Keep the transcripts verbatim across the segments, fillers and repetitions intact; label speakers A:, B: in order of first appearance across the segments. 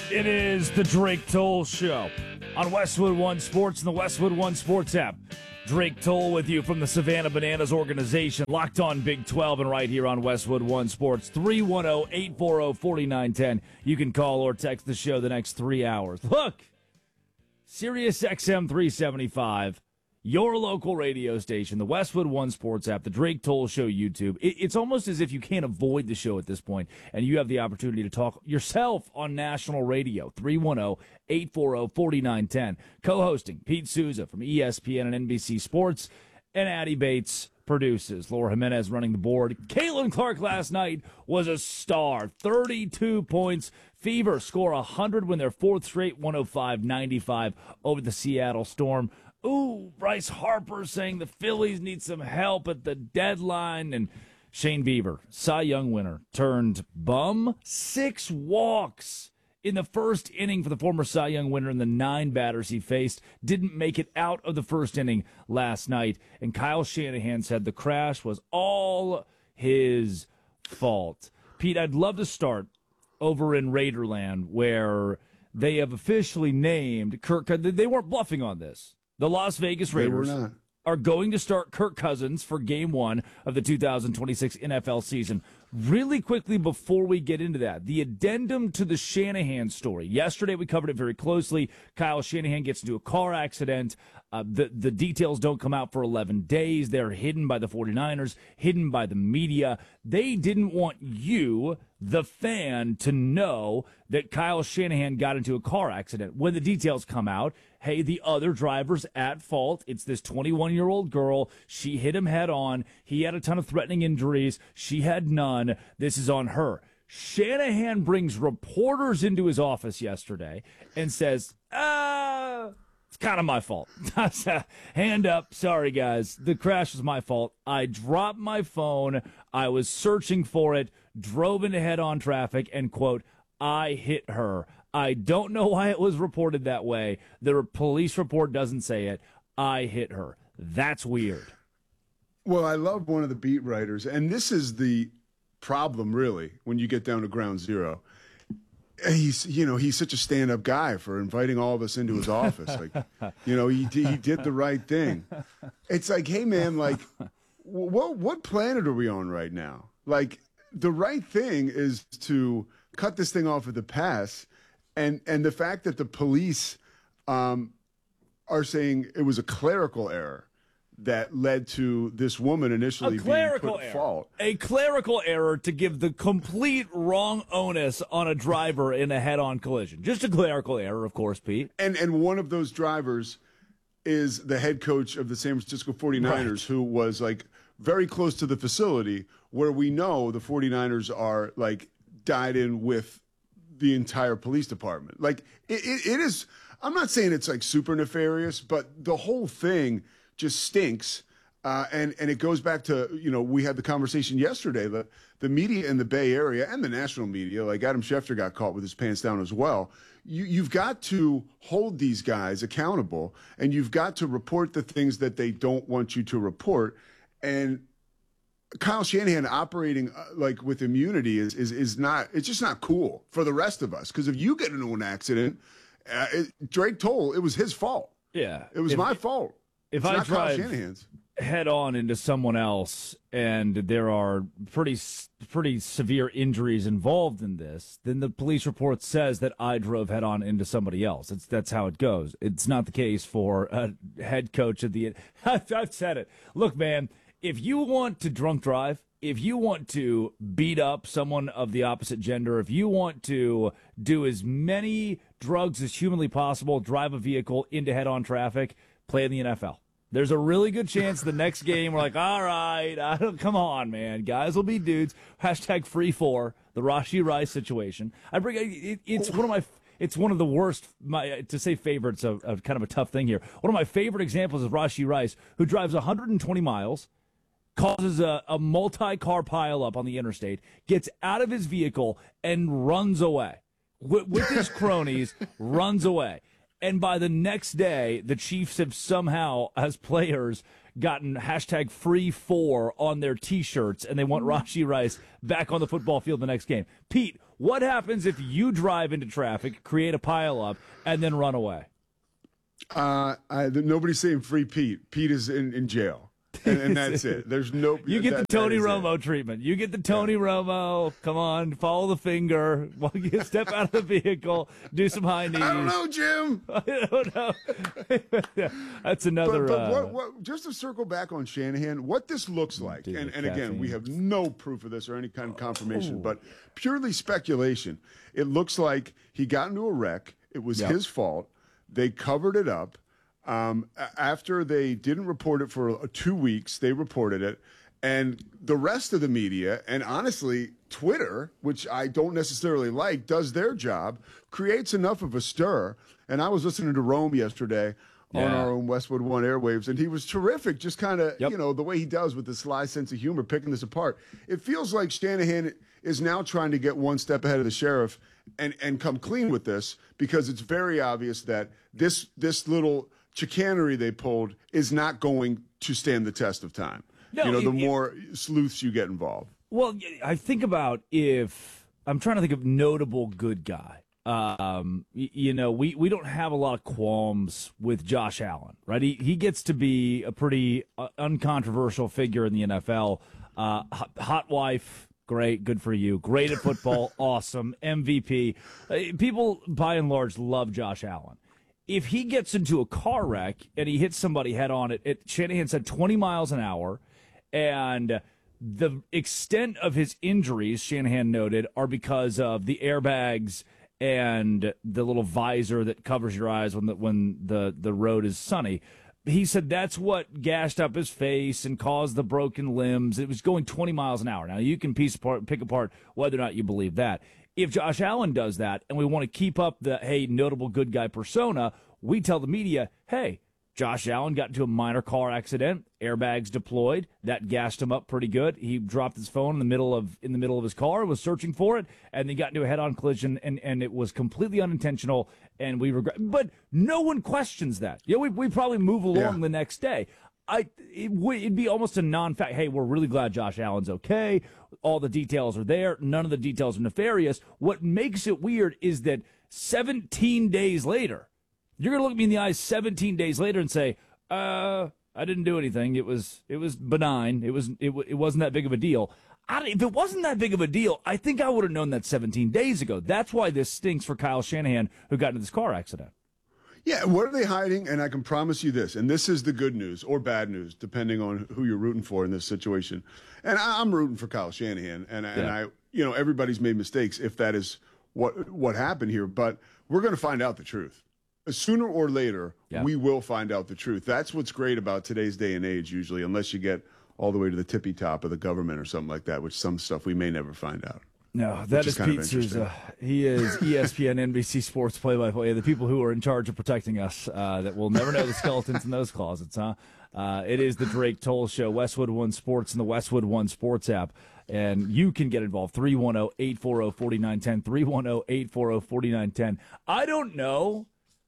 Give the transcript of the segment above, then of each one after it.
A: It is the Drake Toll Show on Westwood One Sports and the Westwood One Sports app. Drake Toll with you from the Savannah Bananas organization, locked on Big twelve and right here on Westwood One Sports. three one zero, eight four zero, four nine one zero. You can call or text the show the next three hours. Look, Sirius X M three seventy-five, your local radio station, the Westwood One Sports app, the Drake Toll Show YouTube. It's almost as if you can't avoid the show at this point, and you have the opportunity to talk yourself on national radio. three one zero, eight four zero, four nine one zero. Co-hosting Pete Souza from E S P N and N B C Sports, and Addie Bates produces. Laura Jimenez running the board. Caitlin Clark last night was a star. thirty-two points. Fever score one hundred, win their fourth straight, one oh five ninety-five over the Seattle Storm. Ooh, Bryce Harper saying the Phillies need some help at the deadline. And Shane Bieber, Cy Young winner, turned bum. Six walks in the first inning for the former Cy Young winner, and the nine batters he faced didn't make it out of the first inning last night. And Kyle Shanahan said the crash was all his fault. Pete, I'd love to start over in Raiderland, where they have officially named Kirk. They weren't bluffing on this. The Las Vegas Raiders are going to start Kirk Cousins for game one of the two thousand twenty-six N F L season. Really quickly before we get into that, the addendum to the Shanahan story. Yesterday we covered it very closely. Kyle Shanahan gets into a car accident. Uh, the, the details don't come out for eleven days. They're hidden by the 49ers, hidden by the media. They didn't want you, the fan, to know that Kyle Shanahan got into a car accident. When the details come out, hey, the other driver's at fault. It's this twenty-one-year-old girl. She hit him head on. He had a ton of threatening injuries. She had none. This is on her. Shanahan brings reporters into his office yesterday and says, ah, it's kind of my fault. Hand up. Sorry, guys. The crash was my fault. I dropped my phone. I was searching for it, drove into head-on traffic, and, quote, I hit her. I don't know why it was reported that way. The police report doesn't say it. I hit her. That's weird.
B: Well, I love one of the beat writers, and this is the problem, really, when you get down to ground zero. He's, you know, he's such a stand-up guy for inviting all of us into his office. Like, you know, he he did the right thing. It's like, hey, man, like, what what planet are we on right now? Like, the right thing is to cut this thing off at the pass, and and the fact that the police um, are saying it was a clerical error that led to this woman initially
A: a clerical
B: being put
A: error.
B: at fault.
A: A clerical error to give the complete wrong onus on a driver in a head-on collision. Just a clerical error, of course, Pete.
B: And and one of those drivers is the head coach of the San Francisco 49ers, right, who was like very close to the facility where we know the 49ers are like died in with the entire police department. Like it, it, it is, I'm not saying it's like super nefarious, but the whole thing just stinks. Uh, and, and it goes back to, you know, we had the conversation yesterday, the, the media in the Bay Area and the national media, like Adam Schefter got caught with his pants down as well. You, you've got to hold these guys accountable, and you've got to report the things that they don't want you to report. And Kyle Shanahan operating uh, like with immunity is, is, is not, it's just not cool for the rest of us. Cause if you get into an accident, uh, it, Drake Toll, it was his fault.
A: Yeah.
B: It was
A: if,
B: my fault.
A: If
B: it's
A: I
B: not
A: drive
B: Kyle Shanahan's.
A: head on into someone else and there are pretty, pretty severe injuries involved in this, then the police report says that I drove head on into somebody else. It's, that's how it goes. It's not the case for a head coach of the, I've, I've said it. Look, man, if you want to drunk drive, if you want to beat up someone of the opposite gender, if you want to do as many drugs as humanly possible, drive a vehicle into head-on traffic, play in the N F L. There's a really good chance the next game we're like, all right, I don't, come on, man. Guys will be dudes. Hashtag free for the Rashee Rice situation. I bring it, it's one of my it's one of the worst, my, to say favorites of, of kind of a tough thing here. One of my favorite examples is Rashee Rice, who drives one hundred twenty miles, causes a, a multi-car pileup on the interstate, gets out of his vehicle, and runs away. With, with his cronies, runs away. And by the next day, the Chiefs have somehow, as players, gotten hashtag free four on their T-shirts, and they want Rashee Rice back on the football field the next game. Pete, What happens if you drive into traffic, create a pileup, and then run away?
B: Uh, I, nobody's saying free Pete. Pete is in, in jail. And, and that's it. There's no.
A: You get
B: that,
A: the Tony
B: Romo
A: it. treatment. You get the Tony yeah. Romo. Come on, follow the finger. Step out of the vehicle. Do some high knees.
B: I don't know, Jim.
A: I don't know. That's another.
B: But, but
A: uh,
B: what, what, just to circle back on Shanahan, what this looks like, dude, and, and again, we have no proof of this or any kind of confirmation, oh. but purely speculation. It looks like he got into a wreck. It was yep. his fault. They covered it up. Um, after they didn't report it for two weeks, they reported it. And the rest of the media, and honestly, Twitter, which I don't necessarily like, does their job, creates enough of a stir. And I was listening to Rome yesterday yeah. on our own Westwood One airwaves, and he was terrific, just kind of, yep. you know, the way he does with the sly sense of humor, picking this apart. It feels like Shanahan is now trying to get one step ahead of the sheriff and, and come clean with this, because it's very obvious that this this little chicanery they pulled is not going to stand the test of time. No, you know, the it, more sleuths you get involved.
A: Well, I think about if I'm trying to think of notable good guy. Um, you, you know, we, we don't have a lot of qualms with Josh Allen, right? He he gets to be a pretty uh, uncontroversial figure in the N F L. Uh, hot, hot wife. Great, good for you. Great at football, awesome, M V P. Uh, people, by and large, love Josh Allen. If he gets into a car wreck and he hits somebody head on, it, it Shanahan said twenty miles an hour, and the extent of his injuries, Shanahan noted, are because of the airbags and the little visor that covers your eyes when the, when the, the road is sunny. He said that's what gashed up his face and caused the broken limbs. It was going twenty miles an hour. Now, you can piece apart, pick apart whether or not you believe that. If Josh Allen does that and we want to keep up the, hey, notable good guy persona, we tell the media, hey, Josh Allen got into a minor car accident, airbags deployed, that gassed him up pretty good. He dropped his phone in the middle of in the middle of his car, was searching for it, and he got into a head-on collision, and, and it was completely unintentional, and we regret. But no one questions that. Yeah, we we probably move along yeah. the next day. I it would it'd be almost a non-fact. Hey, we're really glad Josh Allen's okay. All the details are there. None of the details are nefarious. What makes it weird is that seventeen days later, you're going to look me in the eyes seventeen days later and say, uh, I didn't do anything. It was it was benign. It was it, it wasn't that big of a deal. I, if it wasn't that big of a deal, I think I would have known that seventeen days ago. That's why this stinks for Kyle Shanahan, who got into this car accident.
B: Yeah, what are they hiding? And I can promise you this, and this is the good news or bad news, depending on who you're rooting for in this situation. And I, I'm rooting for Kyle Shanahan, and, and yeah. I, you know, everybody's made mistakes if that is what what happened here. But we're going to find out the truth. Sooner or later, yeah. we will find out the truth. That's what's great about today's day and age, usually, unless you get all the way to the tippy top of the government or something like that, which some stuff we may never find out.
A: No, that is, is Pete Souza. He is E S P N, N B C Sports play-by-play. The people who are in charge of protecting us uh, that will never know the skeletons in those closets, huh? Uh, it is the Drake Toll Show, Westwood One Sports, and the Westwood One Sports app. And you can get involved, three one zero, eight four zero, four nine one zero, three one zero, eight four zero, four nine one zero. I don't know.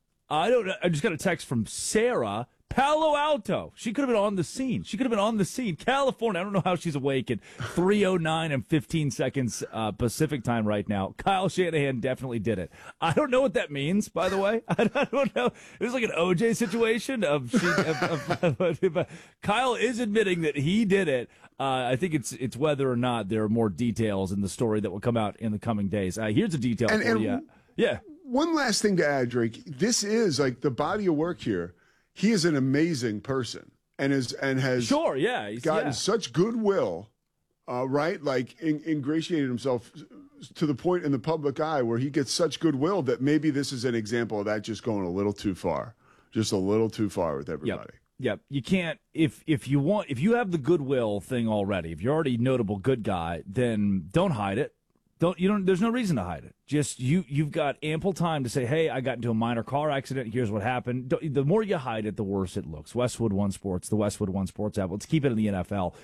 A: I don't know. I just got a text from Sarah, Palo Alto. She could have been on the scene. She could have been on the scene. California. I don't know how she's awake at three oh nine and fifteen seconds uh, Pacific time right now. Kyle Shanahan definitely did it. I don't know what that means, by the way. I don't know. It was like an O J situation of, she, of, of, of, of Kyle is admitting that he did it. Uh, I think it's it's whether or not there are more details in the story that will come out in the coming days. Uh, here's a detail
B: and,
A: for
B: and
A: you. Yeah.
B: One last thing to add, Drake. This is like the body of work here. He is an amazing person and is and has
A: sure, yeah, he's,
B: gotten
A: yeah.
B: such goodwill, uh, right? Like in, ingratiated himself to the point in the public eye where he gets such goodwill that maybe this is an example of that just going a little too far, just a little too far with everybody.
A: Yep. Yep. You can't if if you want if you have the goodwill thing already. If you're already a notable good guy, then don't hide it. Don't you don't? There's no reason to hide it. Just you. You've got ample time to say, "Hey, I got into a minor car accident. Here's what happened." Don't, the more you hide it, the worse it looks. Westwood One Sports, the Westwood One Sports app. Let's keep it in the N F L.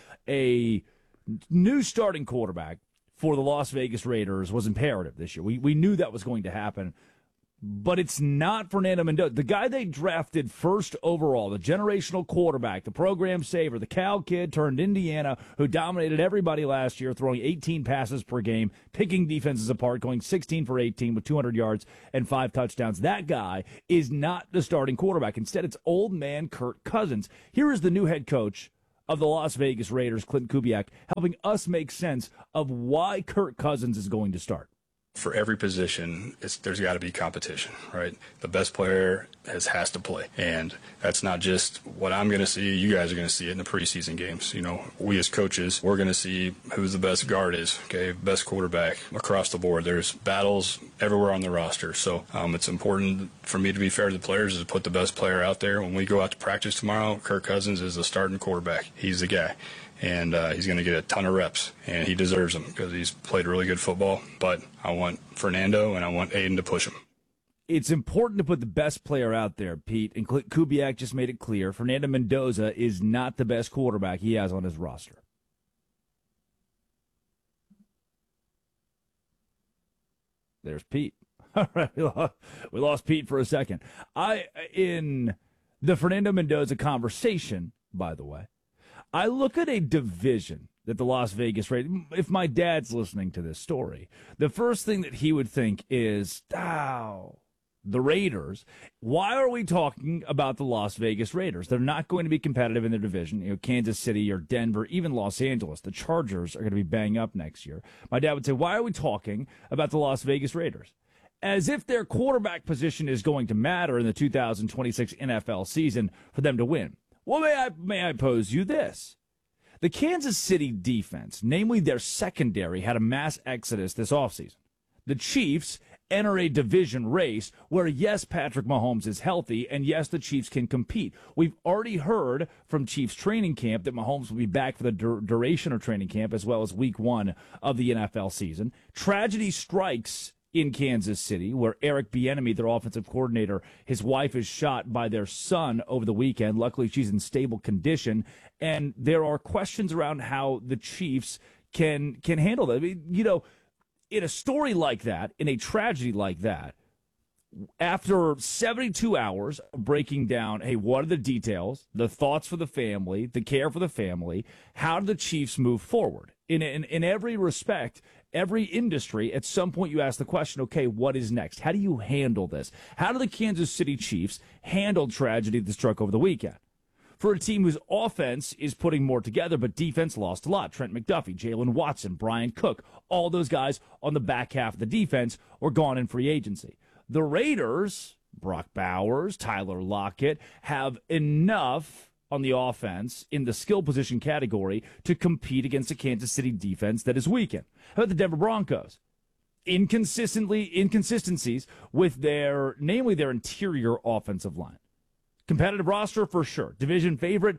A: A new starting quarterback for the Las Vegas Raiders was imperative this year. We we knew that was going to happen. but it's not Fernando Mendoza. The guy they drafted first overall, the generational quarterback, the program saver, the Cal kid turned Indiana, who dominated everybody last year, throwing eighteen passes per game, picking defenses apart, going sixteen for eighteen with two hundred yards and five touchdowns. That guy is not the starting quarterback. Instead, it's old man Kirk Cousins. Here is the new head coach of the Las Vegas Raiders, Clint Kubiak, helping us make sense of why Kirk Cousins is going to start.
C: For every position, it's, there's got to be competition, right? The best player has has to play, and that's not just what I'm going to see. You guys are going to see it in the preseason games. You know, we as coaches, we're going to see who the best guard is, okay, best quarterback across the board. There's battles everywhere on the roster, so um, it's important for me to be fair to the players is to put the best player out there. When we go out to practice tomorrow, Kirk Cousins is the starting quarterback. He's the guy. And uh, he's going to get a ton of reps, and he deserves them because he's played really good football. But I want Fernando and I want Aiden to push him.
A: It's important to put the best player out there, Pete, and Kubiak just made it clear. Fernando Mendoza is not the best quarterback he has on his roster. There's Pete. All right, we lost, we lost Pete for a second. I in the Fernando Mendoza conversation, by the way, I look at a division that the Las Vegas Raiders, if my dad's listening to this story, the first thing that he would think is, oh, the Raiders. Why are we talking about the Las Vegas Raiders? They're not going to be competitive in their division. You know, Kansas City or Denver, even Los Angeles. The Chargers are going to be banged up next year. My dad would say, why are we talking about the Las Vegas Raiders? As if their quarterback position is going to matter in the two thousand twenty-six N F L season for them to win. Well, may I, may I pose you this? The Kansas City defense, namely their secondary, had a mass exodus this offseason. The Chiefs enter a division race where, yes, Patrick Mahomes is healthy, and yes, the Chiefs can compete. We've already heard from Chiefs training camp that Mahomes will be back for the dur- duration of training camp as well as week one of the N F L season. Tragedy strikes in Kansas City, where Eric Bieniemy, their offensive coordinator, his wife is shot by their son over the weekend. Luckily, she's in stable condition, and there are questions around how the Chiefs can can handle that. I mean, you know, in a story like that, in a tragedy like that, after seventy-two hours of breaking down, hey, what are the details, the thoughts for the family, the care for the family, how do the Chiefs move forward? In in, in every respect, every industry, at some point you ask the question, okay, what is next? How do you handle this? How do the Kansas City Chiefs handle tragedy that struck over the weekend? For a team whose offense is putting more together, but defense lost a lot. Trent McDuffie, Jalen Watson, Brian Cook, all those guys on the back half of the defense were gone in free agency. The Raiders, Brock Bowers, Tyler Lockett, have enough on the offense in the skill position category to compete against a Kansas City defense that is weakened. How about the Denver Broncos? Inconsistently, inconsistencies with their, namely their interior offensive line. Competitive roster for sure. Division favorite,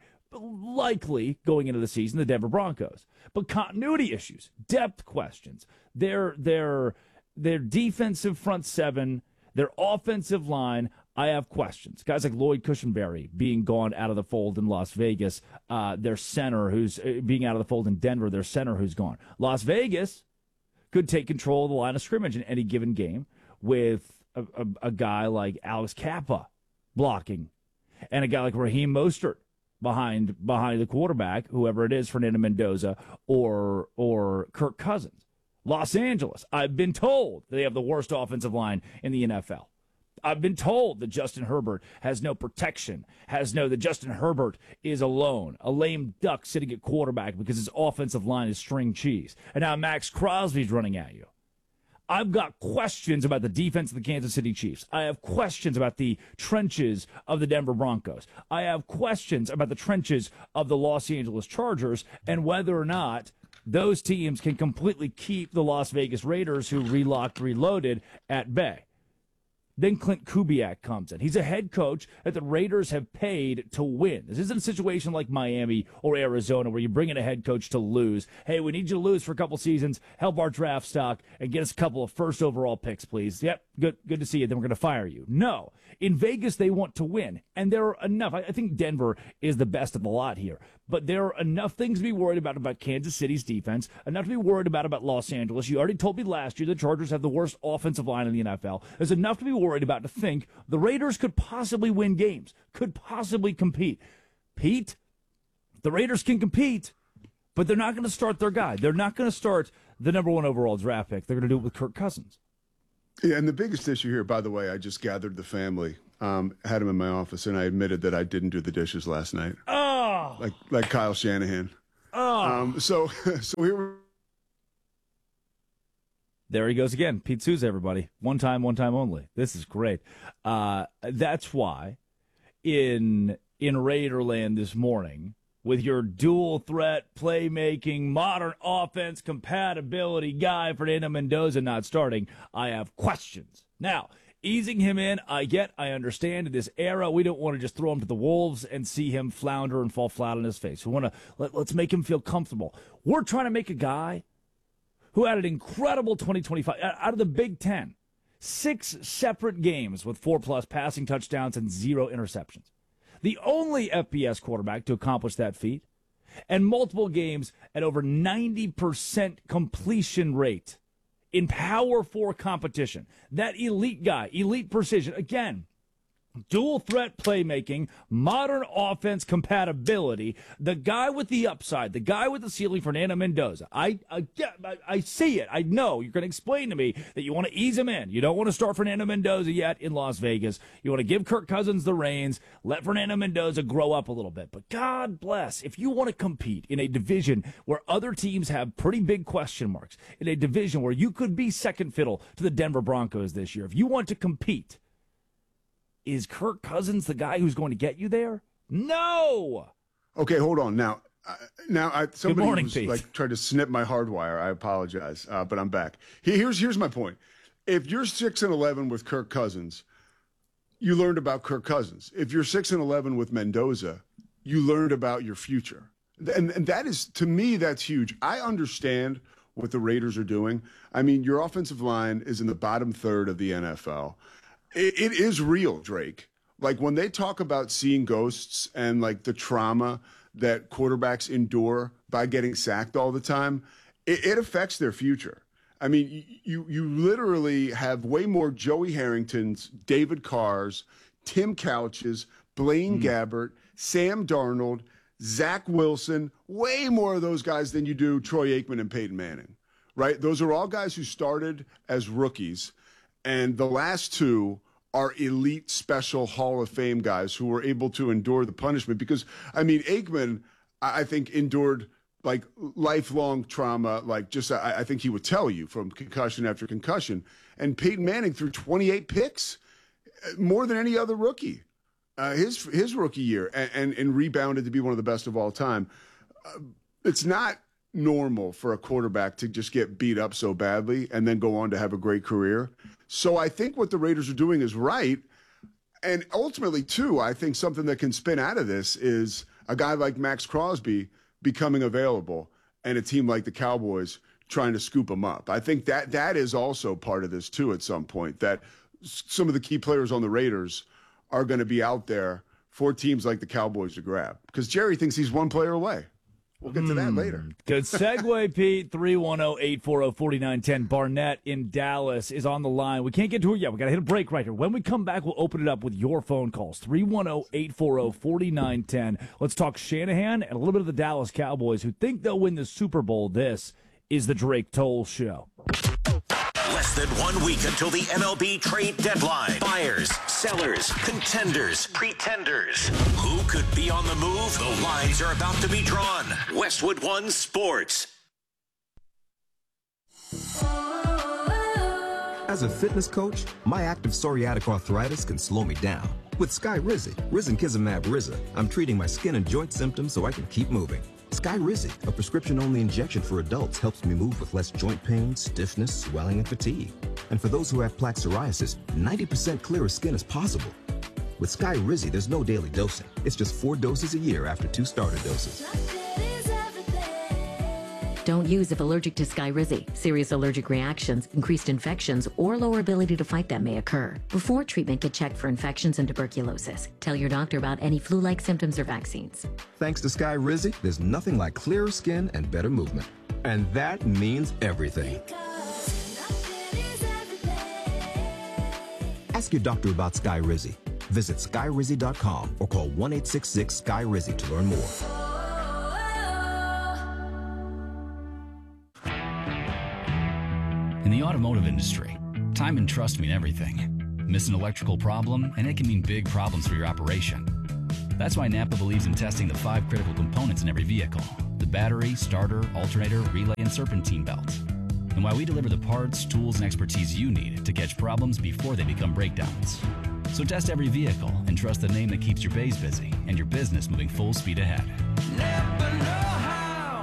A: likely going into the season, the Denver Broncos. But continuity issues, depth questions, their their their defensive front seven, their offensive line, I have questions. Guys like Lloyd Cushenberry being gone out of the fold in Las Vegas, uh, their center who's uh, being out of the fold in Denver, their center who's gone. Las Vegas could take control of the line of scrimmage in any given game with a, a, a guy like Alex Kappa blocking and a guy like Raheem Mostert behind behind the quarterback, whoever it is, Fernando Mendoza or or Kirk Cousins. Los Angeles, I've been told they have the worst offensive line in the N F L. I've been told that Justin Herbert has no protection, has no, that Justin Herbert is alone, a lame duck sitting at quarterback because his offensive line is string cheese. And now Max Crosby's running at you. I've got questions about the defense of the Kansas City Chiefs. I have questions about the trenches of the Denver Broncos. I have questions about the trenches of the Los Angeles Chargers and whether or not those teams can completely keep the Las Vegas Raiders, who relocked, reloaded, at bay. Then Clint Kubiak comes in. He's a head coach that the Raiders have paid to win. This isn't a situation like Miami or Arizona where you bring in a head coach to lose. Hey, we need you to lose for a couple seasons, help our draft stock, and get us a couple of first overall picks, please. Yep, good good to see you. Then we're going to fire you. No. In Vegas, they want to win, and there are enough. I, I think Denver is the best of the lot here. but there are enough things to be worried about about Kansas City's defense, enough to be worried about about Los Angeles. You already told me last year the Chargers have the worst offensive line in the N F L. There's enough to be worried about to think the Raiders could possibly win games, could possibly compete. Pete, the Raiders can compete, but they're not going to start their guy. They're not going to start the number one overall draft pick. They're going to do it with Kirk Cousins.
B: Yeah, and the biggest issue here, by the way, I just gathered the family, um, had him in my office, and I admitted that I didn't do the dishes last night.
A: Oh,
B: like like Kyle Shanahan.
A: Oh,
B: um, so so here. We're...
A: There he goes again. Pete Souza, everybody. One time, one time only. This is great. Uh, that's why in in Raiderland this morning, with your dual threat, playmaking, modern offense compatibility guy, Fernando Mendoza not starting, I have questions. Now, easing him in, I get, I understand. In this era, we don't want to just throw him to the wolves and see him flounder and fall flat on his face. We want to let, let's make him feel comfortable. We're trying to make a guy who had an incredible twenty twenty-five out of the Big Ten, six separate games with four-plus passing touchdowns and zero interceptions. The only F B S quarterback to accomplish that feat, and multiple games at over ninety percent completion rate in Power Four competition. That elite guy, elite precision, again, dual threat playmaking, modern offense compatibility, the guy with the upside, the guy with the ceiling, Fernando Mendoza. I, I, I, I see it. I know you're going to explain to me that you want to ease him in. You don't want to start Fernando Mendoza yet in Las Vegas. You want to give Kirk Cousins the reins, let Fernando Mendoza grow up a little bit. But God bless, if you want to compete in a division where other teams have pretty big question marks, in a division where you could be second fiddle to the Denver Broncos this year, if you want to compete, is Kirk Cousins the guy who's going to get you there? No.
B: Okay, hold on. Now, uh, now I, somebody
A: Good morning,
B: was,
A: Pete.
B: like tried to snip my hardwire. I apologize, uh, but I'm back. Here, here's here's my point. If you're six and eleven with Kirk Cousins, you learned about Kirk Cousins. If you're six and eleven with Mendoza, you learned about your future, and and that is, to me, that's huge. I understand what the Raiders are doing. I mean, your offensive line is in the bottom third of the N F L. It, it is real, Drake. Like when they talk about seeing ghosts and like the trauma that quarterbacks endure by getting sacked all the time, it, it affects their future. I mean, you you literally have way more Joey Harringtons, David Carrs, Tim Couches, Blaine mm. Gabbert, Sam Darnold, Zach Wilson, way more of those guys than you do Troy Aikman and Peyton Manning, right? Those are all guys who started as rookies. And the last two are elite special Hall of Fame guys who were able to endure the punishment. Because, I mean, Aikman, I think, endured, like, lifelong trauma. Like, just, I, I think he would tell you, from concussion after concussion. And Peyton Manning threw twenty-eight picks, more than any other rookie, uh, his his rookie year, and, and, and rebounded to be one of the best of all time. Uh, it's not normal for a quarterback to just get beat up so badly and then go on to have a great career. So I think what the Raiders are doing is right. And ultimately, too, I think something that can spin out of this is a guy like Max Crosby becoming available and a team like the Cowboys trying to scoop him up. I think that that is also part of this, too, at some point, that some of the key players on the Raiders are going to be out there for teams like the Cowboys to grab, because Jerry thinks he's one player away. We'll get to that later.
A: Good segue, Pete. three one zero, eight four zero, four nine one zero. Barnett in Dallas is on the line. We can't get to it yet. we got to hit a break right here. When we come back, we'll open it up with your phone calls. three one zero, eight four zero, four nine one zero. Let's talk Shanahan and a little bit of the Dallas Cowboys, who think they'll win the Super Bowl. This is the Drake Toll Show.
D: Less than one week until the M L B trade deadline. Buyers, sellers, contenders, pretenders. Who could be on the move? The lines are about to be drawn. Westwood One Sports.
E: As a fitness coach, my active psoriatic arthritis can slow me down. With Skyrizi, Risankizumab Riza, I'm treating my skin and joint symptoms so I can keep moving. Skyrizi, a prescription-only injection for adults, helps me move with less joint pain, stiffness, swelling, and fatigue. And for those who have plaque psoriasis, ninety percent clearer skin is possible. With Skyrizi, there's no daily dosing. It's just four doses a year after two starter doses.
F: Don't use if allergic to Skyrizi. Serious allergic reactions, increased infections, or lower ability to fight them may occur. Before treatment, get checked for infections and tuberculosis. Tell your doctor about any flu-like symptoms or vaccines.
E: Thanks to Skyrizi, there's nothing like clearer skin and better movement. And that means everything. Ask your doctor about Skyrizi. Visit Skyrizi dot com or call one eight six six Sky Rizzy to learn more.
G: In the automotive industry, time and trust mean everything. Miss an electrical problem, and it can mean big problems for your operation. That's why Napa believes in testing the five critical components in every vehicle: the battery, starter, alternator, relay, and serpentine belts. And why we deliver the parts, tools, and expertise you need to catch problems before they become breakdowns. So test every vehicle and trust the name that keeps your bays busy and your business moving full speed ahead. Napa know-how.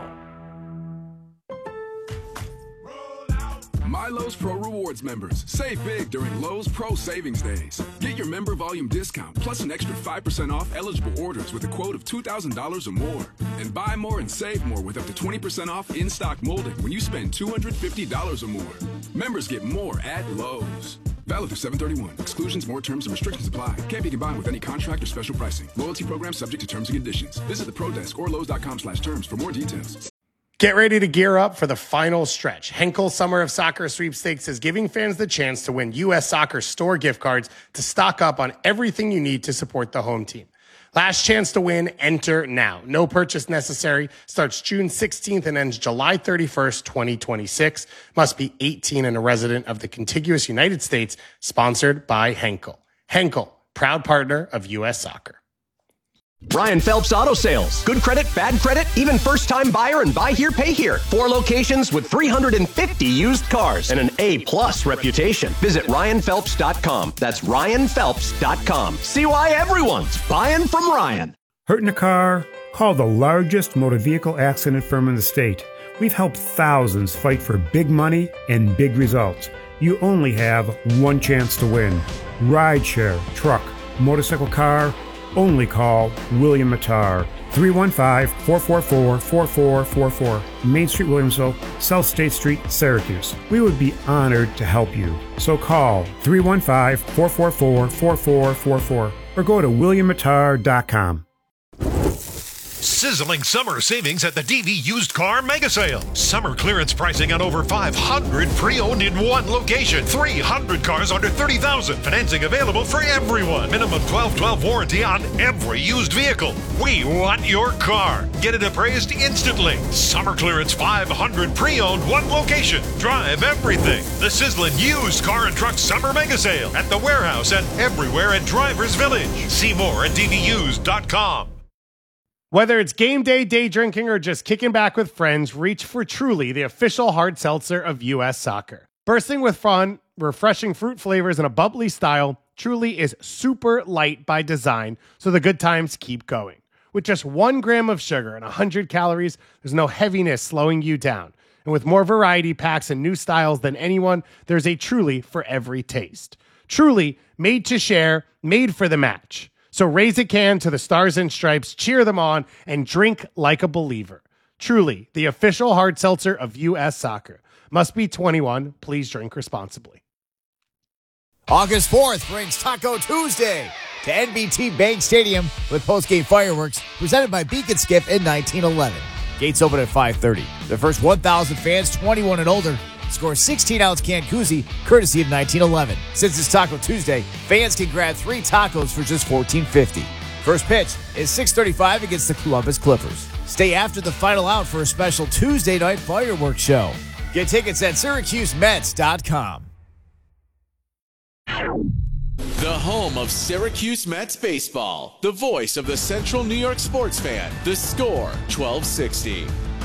H: My Lowe's Pro Rewards members, save big during Lowe's Pro Savings Days. Get your member volume discount plus an extra five percent off eligible orders with a quote of two thousand dollars or more. And buy more and save more with up to twenty percent off in-stock molding when you spend two hundred fifty dollars or more. Members get more at Lowe's. Valid through seven thirty-one. Exclusions, more terms, and restrictions apply. Can't be combined with any contract or special pricing. Loyalty program subject to terms and conditions. Visit the Pro Desk or Lowe's dot com slash terms for more details.
I: Get ready to gear up for the final stretch. Henkel Summer of Soccer Sweepstakes is giving fans the chance to win U S Soccer store gift cards to stock up on everything you need to support the home team. Last chance to win, enter now. No purchase necessary. Starts June sixteenth and ends July thirty-first, twenty twenty-six. Must be eighteen and a resident of the contiguous United States. Sponsored by Henkel. Henkel, proud partner of U S Soccer.
J: Ryan Phelps Auto Sales. Good credit, bad credit, even first-time buyer and buy here, pay here. Four locations with three hundred fifty used cars and an A-plus reputation. Visit Ryan Phelps dot com. That's Ryan Phelps dot com. See why everyone's buying from Ryan.
K: Hurting a car? Call the largest motor vehicle accident firm in the state. We've helped thousands fight for big money and big results. You only have one chance to win. Rideshare, truck, motorcycle, car. Only call William Mattar, three one five, four four four, four four four four, Main Street, Williamsville, South State Street, Syracuse. We would be honored to help you. So call three one five, four four four, four four four four or go to william mattar dot com.
L: Sizzling summer savings at the D V Used Car Mega Sale. Summer clearance pricing on over five hundred pre-owned in one location. three hundred cars under thirty thousand dollars. Financing available for everyone. Minimum twelve twelve warranty on every used vehicle. We want your car. Get it appraised instantly. Summer clearance five hundred pre-owned, one location. Drive everything. The sizzling Used Car and Truck Summer Mega Sale at the warehouse and everywhere at Drivers Village. See more at D V used dot com.
I: Whether it's game day, day drinking, or just kicking back with friends, reach for Truly, the official hard seltzer of U S Soccer. Bursting with fun, refreshing fruit flavors, and a bubbly style, Truly is super light by design, so the good times keep going. With just one gram of sugar and one hundred calories, there's no heaviness slowing you down. And with more variety packs and new styles than anyone, there's a Truly for every taste. Truly, made to share, made for the match. So raise a can to the Stars and Stripes, cheer them on, and drink like a believer. Truly, the official hard seltzer of U S Soccer. Must be twenty-one. Please drink responsibly.
M: August fourth brings Taco Tuesday to N B T Bank Stadium with post-game fireworks presented by Beacon Skip in nineteen eleven. Gates open at five thirty. The first one thousand fans, twenty-one and older, score sixteen ounce can koozie, courtesy of nineteen eleven. Since it's Taco Tuesday, fans can grab three tacos for just fourteen fifty. First pitch is six thirty-five against the Columbus Clippers. Stay after the final out for a special Tuesday night fireworks show. Get tickets at Syracuse Mets dot com.
N: The home of Syracuse Mets baseball. The voice of the Central New York sports fan. The Score, twelve sixty.